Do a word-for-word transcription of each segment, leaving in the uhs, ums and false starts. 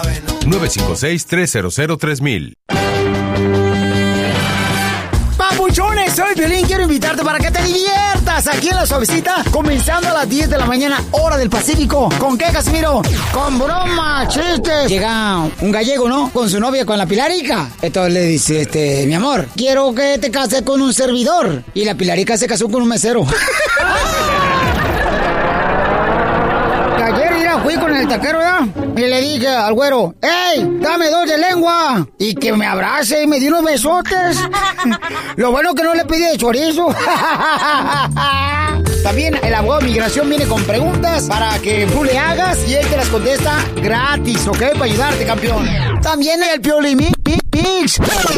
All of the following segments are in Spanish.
nueve cinco seis, tres cero cero, tres mil. Papuchones, soy Piolín, quiero invitarte para que te diviertas aquí en La Suavecita, comenzando a las diez de la mañana, hora del Pacífico. ¿Con qué, Casimiro? Con broma, chistes. Llega un gallego, ¿no? Con su novia, con la Pilarica. Entonces le dice, este, mi amor, quiero que te cases con un servidor. Y la Pilarica se casó con un mesero. Ayer ya fui con el taquero, ¿ya? Y le dije al güero, ¡ey, dame dos de lengua! Y que me abrace y me dio unos besotes. Lo bueno que no le pedí de chorizo. También el abogado de migración viene con preguntas para que tú le hagas y él te las contesta gratis, ¿ok? Para ayudarte, campeón. También el Piolín Mix.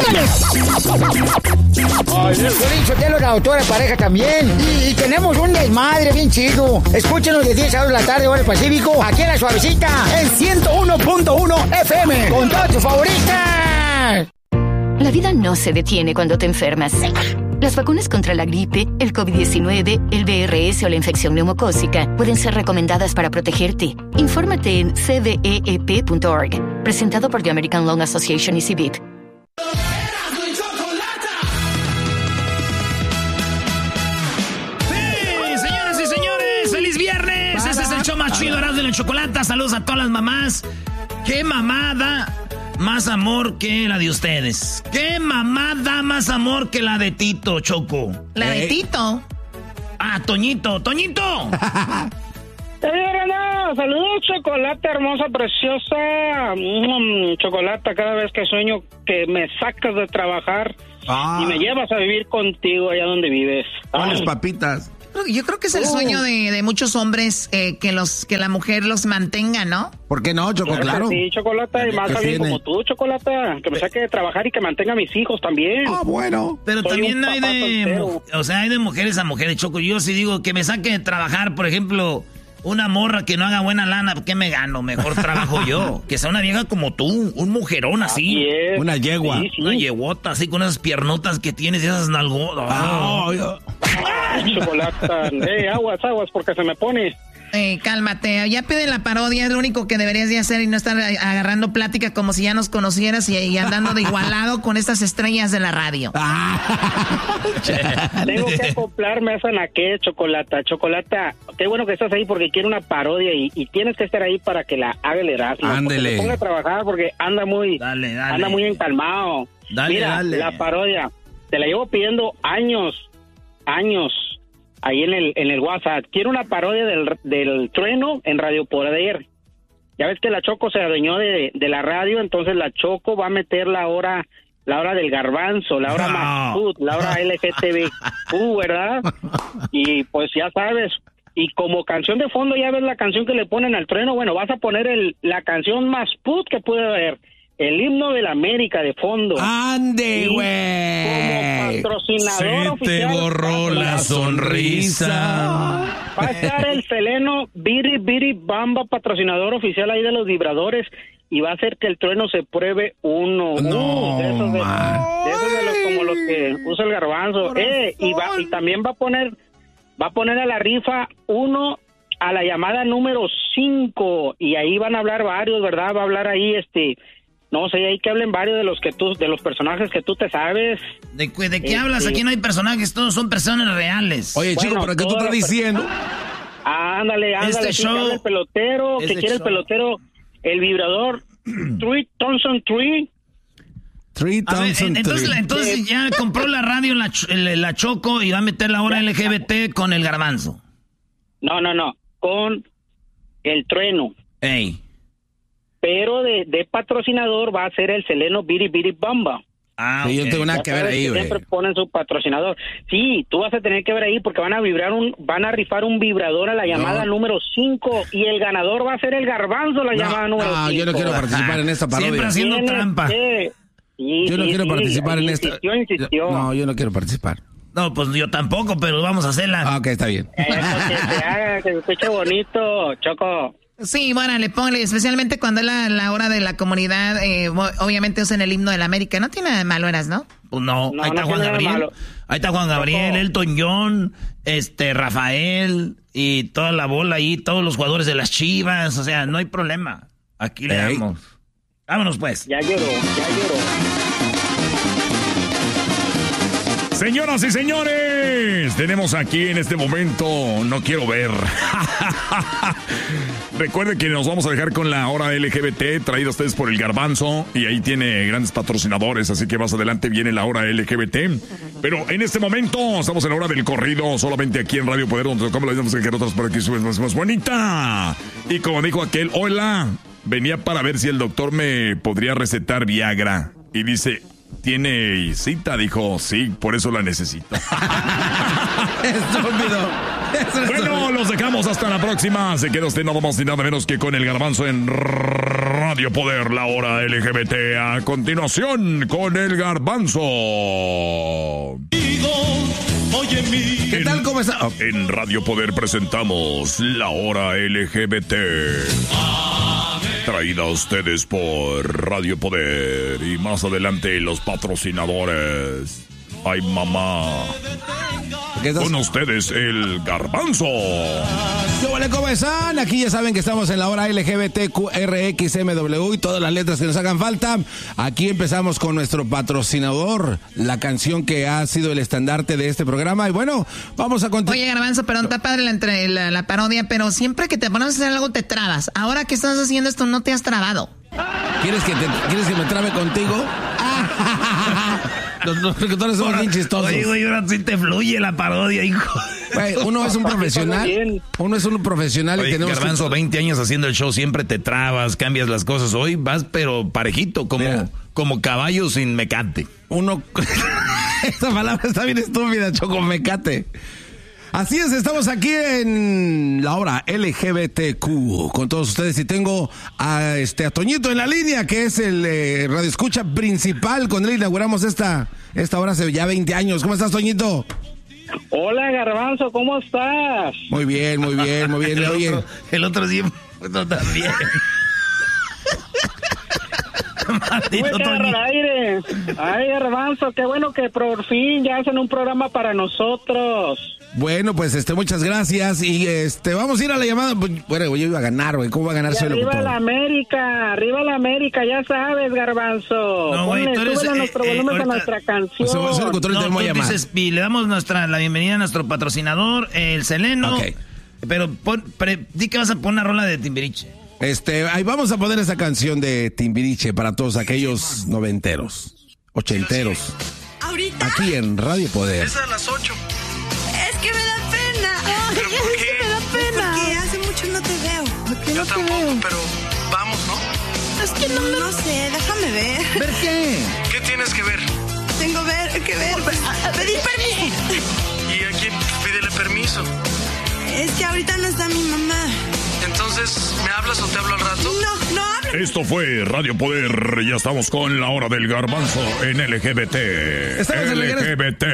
Piolín Sotelo, la autora de pareja también. Y, y tenemos un desmadre bien chido. Escúchenos de diez a dos de la tarde, hora del Pacífico, aquí en La Suavecita, en ciento uno punto uno F M, con todas tus favoritas. La vida no se detiene cuando te enfermas. Las vacunas contra la gripe, el COVID diecinueve, el V R S o la infección neumocócica pueden ser recomendadas para protegerte. Infórmate en c v e e p punto org. Presentado por The American Lung Association y C B I P. ¡Sí, señoras y señores! ¡Feliz viernes! Este es el show más chido, Erasmo y la Chocolata. Saludos a todas las mamás. ¡Qué mamada! Más amor que la de ustedes. ¿Qué mamá da más amor que la de Tito, Choco? ¿La de Tito? Ah, Toñito, Toñito. No, saludos, Chocolata hermosa, preciosa. Mm, Chocolata, cada vez que sueño que me sacas de trabajar ah. y me llevas a vivir contigo allá donde vives. ¿Cuáles papitas? Yo creo que es el sueño de, de muchos hombres eh, que los que la mujer los mantenga, ¿no? ¿Por qué no, Choco? Claro. Sí, Chocolata, y más alguien como tú, Chocolata, que me saque de trabajar y que mantenga a mis hijos también. Ah, bueno. Pero Soy también hay de, o sea, hay de mujeres a mujeres, Choco. Yo sí digo que me saque de trabajar, por ejemplo, una morra que no haga buena lana, ¿qué me gano? Mejor trabajo yo. Que sea una vieja como tú, un mujerón así. así es. Una yegua. Sí, sí. Una yeguota, así con esas piernotas que tienes y esas nalgotas. Oh, oh. Ay, Chocolata. Eh, aguas, aguas, porque se me pone. Eh, cálmate, ya pide la parodia, es lo único que deberías de hacer y no estar agarrando plática como si ya nos conocieras y, y andando de igualado con estas estrellas de la radio. Tengo que acoplarme a esa naque, Chocolata. Chocolata, qué bueno que estás ahí porque quiero una parodia y, y tienes que estar ahí para que la haga el Erasmo. Ándele. Se ponga a trabajar porque anda muy, dale, dale. anda muy encalmado. Dale, Mira, dale. La parodia, te la llevo pidiendo años, años. Ahí en el en el WhatsApp. Quiero una parodia del, del trueno en Radio Poder. Ya ves que la Choco se adueñó de, de la radio, entonces la Choco va a meter la hora la hora del garbanzo, la hora no. más food, la hora L G T B Q, ¿verdad? Y pues ya sabes, y como canción de fondo ya ves la canción que le ponen al trueno, bueno, vas a poner el la canción más food que puede haber. El himno de la América de fondo. ¡Ande, güey! Como patrocinador Se oficial. te borró la sonrisa. Va a estar el Seleno Biri Biri Bamba, patrocinador oficial ahí de los vibradores. Y va a hacer que el trueno se pruebe uno. No, uh, de esos de, de, esos de los, como los que usa el garbanzo. Eh, y, va, y también va a poner, va a poner a la rifa uno a la llamada número cinco. Y ahí van a hablar varios, ¿verdad? Va a hablar ahí este... No sé, hay que hablen varios de los que tú, de los personajes que tú te sabes. ¿De, de qué este... hablas? Aquí no hay personajes, todos son personas reales. Oye, bueno, chico, ¿pero qué tú estás diciendo? Ándale, ándale, este sí, show, el pelotero, este que quiere show. el pelotero, el vibrador, Three Thompson Tree. Three Thompson Entonces, Tree. entonces ya compró la radio la, la Choco y va a meter la hora L G B T con el garbanzo. No, no, no, con el trueno. Ey. Pero de, de patrocinador va a ser el Seleno Biri Biri Bamba. Ah, sí, okay. Yo tengo nada Ya que ver ahí, güey. Siempre ponen su patrocinador. Sí, tú vas a tener que ver ahí porque van a vibrar un, van a rifar un vibrador a la llamada no. número cinco y el ganador va a ser el garbanzo, la no, llamada número cinco. No, yo no quiero participar en esta parodia. Siempre haciendo Tienes trampa. Que, sí, yo no sí, quiero sí, participar en insistió, esta. Insistió. No, yo no quiero participar. No, pues yo tampoco, pero vamos a hacerla. Ah, ok, está bien. Eso, que se haga, que se escuche bonito, Choco. Sí, bueno, le ponle, especialmente cuando es la, la hora de la comunidad, eh, obviamente usan el himno de la América. No tiene nada de malo, ¿eras, no? Pues no, no, ahí está no Juan Gabriel. Malo. Ahí está Juan Gabriel, Choco. Elton John, este, Rafael y toda la bola ahí, todos los jugadores de las Chivas. O sea, no hay problema. Aquí le Ey. damos. Vámonos pues. Ya lloró, ya lloró. Señoras y señores, tenemos aquí en este momento, no quiero ver. Recuerden que nos vamos a dejar con la hora L G B T, traída a ustedes por el Garbanzo, y ahí tiene grandes patrocinadores, así que más adelante viene la hora L G B T. Pero en este momento estamos en la hora del corrido, solamente aquí en Radio Poder, donde como le decimos que otras por aquí subes más, más bonita. Y como dijo aquel, hola, venía para ver si el doctor me podría recetar Viagra. Y dice, ¿tiene cita? Dijo, sí, por eso la necesito. Estúpido. Bueno, los dejamos hasta la próxima. Se queda usted nada más y nada menos que con el Garbanzo en Radio Poder, la hora L G B T. A continuación, con el Garbanzo. ¿Qué tal? ¿Cómo está? Oh. En Radio Poder presentamos la hora L G B T. Traída a ustedes por Radio Poder. Y más adelante los patrocinadores. Ay, mamá. Con ustedes, el Garbanzo. ¿Cómo están? Aquí ya saben que estamos en la hora L G B T Q R X M W y todas las letras que nos hagan falta. Aquí empezamos con nuestro patrocinador, la canción que ha sido el estandarte de este programa. Y bueno, vamos a continuar. Oye, Garbanzo, perdón, está padre la, entre, la, la parodia, pero siempre que te pones a hacer algo te trabas. Ahora que estás haciendo esto no te has trabado. ¿Quieres que, te, ¿quieres que me trabe contigo? Los, los locutores son bien chistosos. Oye, güey, ahora sí te fluye la parodia, hijo. Güey, uno es un profesional. Uno es un profesional. Oye, y tenemos Garbanzo, que... veinte años haciendo el show, siempre te trabas, cambias las cosas. Hoy vas, pero parejito, como, como caballo sin mecate. Uno... Esta palabra está bien estúpida, Choco, mecate. Así es, estamos aquí en la hora L G B T Q con todos ustedes y tengo a este a Toñito en la línea, que es el eh, radioescucha principal. Con él inauguramos esta, esta hora hace ya veinte años. ¿Cómo estás, Toñito? Hola, Garbanzo, ¿cómo estás? Muy bien, muy bien, muy bien. el, Oye. otro, el otro día otro también. Maldito Toñito. Aire. Ay, Garbanzo, qué bueno que por fin ya hacen un programa para nosotros. Bueno, pues este, muchas gracias y este, vamos a ir a la llamada. Bueno, yo iba a ganar, güey. ¿Cómo va a ganar ese locutor? Arriba la América, arriba la América, ya sabes, Garbanzo. No, güey, tú eres, Ponle, eh, nuestro volumen eh, ahorita, a nuestra canción. O sea, locutor, no, tú dices, y le damos nuestra, la bienvenida a nuestro patrocinador, el Seleno. Okay. Pero pon, pre, di que vas a poner una rola de Timbiriche. Este, ahí vamos a poner esa canción de Timbiriche para todos aquellos noventeros, ochenteros. ¿Ahorita? Aquí en Radio Poder. Es a las ocho. Es que me da pena. Ay, ¿Pero por es qué? que me da pena. Porque hace mucho no te veo. Yo no tampoco, te veo? pero vamos, ¿no? Es que no, no, no sé, déjame ver. ¿Ver qué? ¿Qué tienes que ver? Tengo ver, que ver. A, a pedir permiso. ¿Y a quién pídele permiso? Es que ahorita no está mi mamá. Entonces, ¿me hablas o te hablo al rato? No, no hablo. Esto fue Radio Poder. Ya estamos con la hora del Garbanzo en L G B T. Estamos en L G B T.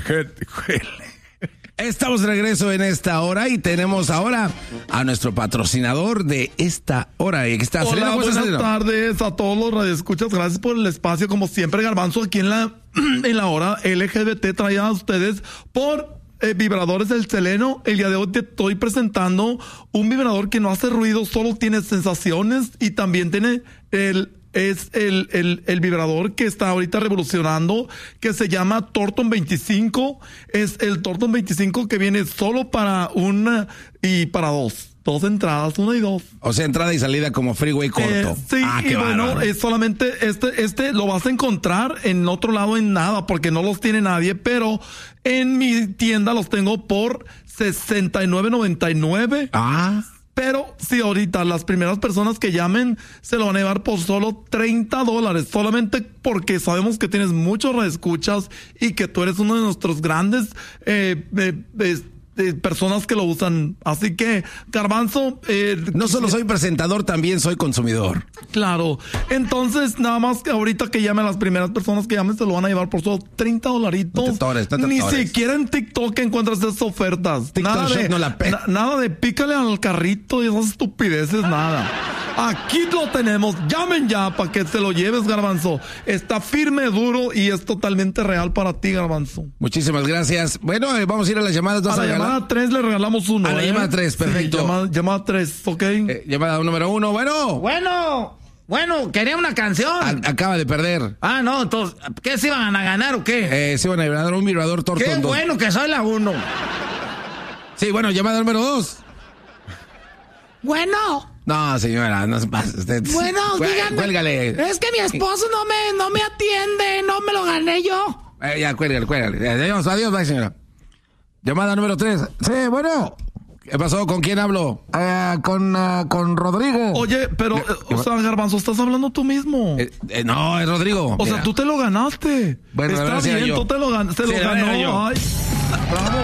Estamos de regreso en esta hora y tenemos ahora a nuestro patrocinador de esta hora. Que está Hola, Selena, buenas Selena? tardes a todos los radioescuchas. Gracias por el espacio. Como siempre, Garbanzo, aquí en la, en la hora L G B T traída a ustedes por eh, Vibradores del Seleno. El día de hoy te estoy presentando un vibrador que no hace ruido, solo tiene sensaciones y también tiene el... Es el, el, el vibrador que está ahorita revolucionando, que se llama Torton veinticinco. Es el Torton veinticinco que viene solo para una y para dos. Dos entradas, una y dos. O sea, entrada y salida como freeway corto. Eh, sí, ah, y qué bueno, bárbaro. es solamente este, este lo vas a encontrar en otro lado en nada, porque no los tiene nadie, pero en mi tienda los tengo por sesenta y nueve noventa y nueve. Ah. Pero si ahorita las primeras personas que llamen se lo van a llevar por solo treinta dólares, solamente porque sabemos que tienes muchos reescuchas y que tú eres uno de nuestros grandes eh, eh, eh, eh, personas que lo usan. Así que, Garbanzo... Eh, no solo soy presentador, también soy consumidor. Claro. Entonces, nada más que ahorita que llamen las primeras personas que llamen se lo van a llevar por solo treinta dolaritos. No te tores, no te Ni tores. siquiera en TikTok encuentras esas ofertas. TikTok Nada de, Shop no la pe- na- nada de pícale al carrito y esas estupideces, nada. Aquí lo tenemos. Llamen ya para que te lo lleves, Garbanzo. Está firme, duro y es totalmente real para ti, Garbanzo. Muchísimas gracias. Bueno, eh, vamos a ir a las llamadas. A la llamada tres le regalamos uno. A la ¿eh? llamada tres, perfecto. Sí, llamada, llamada tres, ¿ok? Eh, llamada número uno, bueno. Bueno. Bueno, quería una canción. A- acaba de perder. Ah, no, entonces, ¿qué se iban a ganar o qué? Eh, se iban a ganar un vibrador Thornton Qué dos. bueno que soy la uno. Sí, bueno, llamada número dos. Bueno. No, señora, no se pase. Usted... Bueno, Cué- díganme. Cuélgale. Es que mi esposo no me, no me atiende, no me lo gané yo. Eh, ya, cuélgale, cuélgale. Ya, adiós, adiós, bye, señora. Llamada número tres. Sí, bueno. ¿Qué pasó? ¿Con quién hablo? Eh, con, uh, con Rodrigo. Oye, pero, eh, o sea, Garbanzo, estás hablando tú mismo. Eh, eh, no, es Rodrigo. O Mira. sea, tú te lo ganaste. Bueno, la Está verdad sí era bien, yo. tú te lo, gan te Sí, lo la verdad era yo. ganó. Ay, bravo.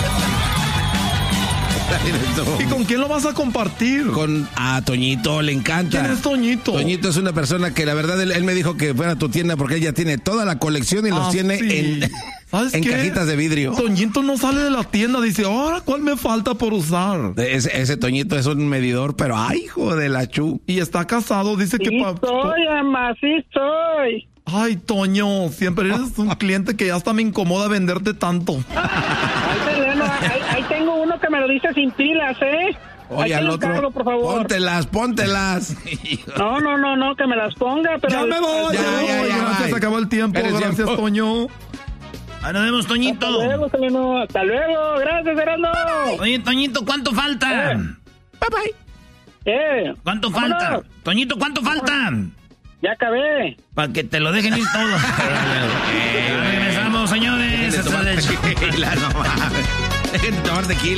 ¿Y con quién lo vas a compartir? Con a Toñito, le encanta. ¿Quién es Toñito? Toñito es una persona que la verdad él, él me dijo que fuera a tu tienda porque ella tiene toda la colección y los Ah, tiene sí. en, ¿Sabes en qué? cajitas de vidrio. Toñito no sale de la tienda, dice, ahora, ¿cuál me falta por usar? Ese, ese Toñito es un medidor, pero ay, hijo de la chu. Y está casado, dice que... Sí pa- soy, ama, sí soy. Ay, Toño, siempre eres un cliente que ya hasta me incomoda venderte tanto. Ahí, Seleno, ahí, ahí tengo uno que me lo dice sin pilas, ¿eh? Oye, Ahí te al lo otro, encargo, por favor. póntelas, póntelas. No, no, no, no, que me las ponga, pero... Ya me voy, Ya, ya, me ya, voy. ya, Gracias, bye. se acabó el tiempo. Eres Gracias, tiempo. Toño. Ahí nos vemos, Toñito. Hasta luego, Seleno. Hasta luego. Gracias, Fernando. Oye, Toñito, ¿cuánto falta? Eh. Bye bye. Eh, ¿Cuánto vámonos. falta? Toñito, ¿cuánto falta? Ya acabé. Para que te lo dejen ir todo. Ya regresamos, señores. Dejen de tomar Este es el- tequila, no mames. Dejen de tomar tequila.